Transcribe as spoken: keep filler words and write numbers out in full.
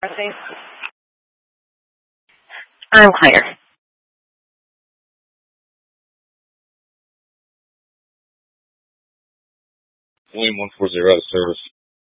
I'm clear. William one four zero out of service.